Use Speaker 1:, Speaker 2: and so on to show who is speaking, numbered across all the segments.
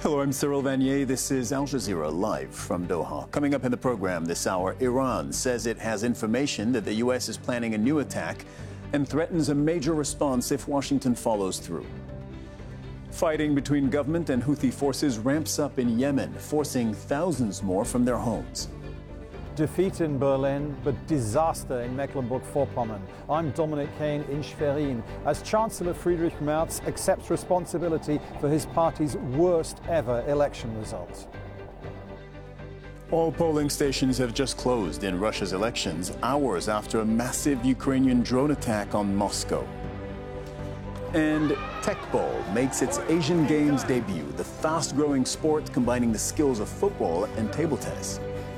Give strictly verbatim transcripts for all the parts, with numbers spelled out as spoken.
Speaker 1: Hello, I'm Cyril Vanier. This is Al Jazeera live from Doha. Coming up in the program this hour, Iran says it has information that the U S is planning a new attack and threatens a major response if Washington follows through. Fighting between government and Houthi forces ramps up in Yemen, forcing thousands more from their homes.
Speaker 2: Defeat in Berlin, but disaster in Mecklenburg-Vorpommern. I'm Dominic Kane in Schwerin, as Chancellor Friedrich Merz accepts responsibility for his party's worst ever election results.
Speaker 1: All polling stations have just closed in Russia's elections, hours after a massive Ukrainian drone attack on Moscow. And Tekball makes its Asian Games debut, the fast-growing sport combining the skills of football and table tennis.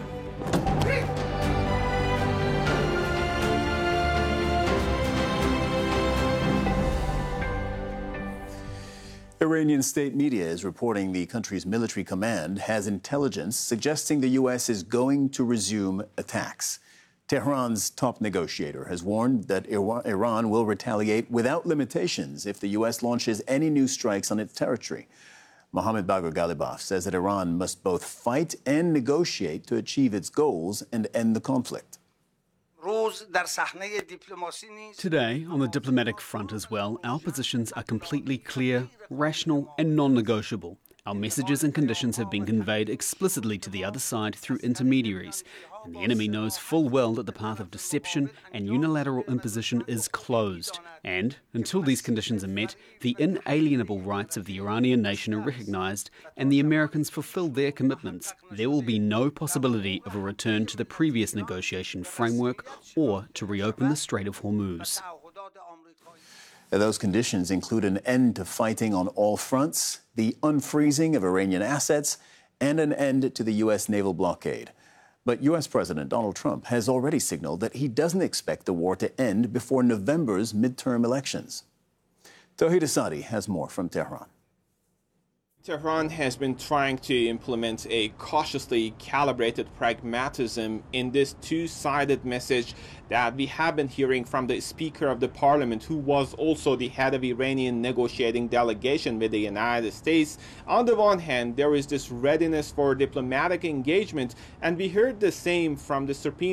Speaker 1: Iranian state media is reporting the country's military command has intelligence suggesting the U S is going to resume attacks. Tehran's top negotiator has warned that Iran will retaliate without limitations if the U S launches any new strikes on its territory. Mohammad Bagher Ghalibaf says that Iran must both fight and negotiate to achieve its goals and end the conflict.
Speaker 3: Today, on the diplomatic front as well, our positions are completely clear, rational and non-negotiable. Our messages and conditions have been conveyed explicitly to the other side through intermediaries, and the enemy knows full well that the path of deception and unilateral imposition is closed. And, until these conditions are met, the inalienable rights of the Iranian nation are recognized and the Americans fulfill their commitments. There will be no possibility of a return to the previous negotiation framework or to reopen the Strait of Hormuz.
Speaker 1: Those conditions include an end to fighting on all fronts, the unfreezing of Iranian assets, and an end to the U S naval blockade. But U S President Donald Trump has already signaled that he doesn't expect the war to end before November's midterm elections. Tawhid Asadi has more from Tehran.
Speaker 4: Tehran has been trying to implement a cautiously calibrated pragmatism in this two-sided message that we have been hearing from the Speaker of the Parliament, who was also the head of Iranian negotiating delegation with the United States. On the one hand, there is this readiness for diplomatic engagement, and we heard the same from the Supreme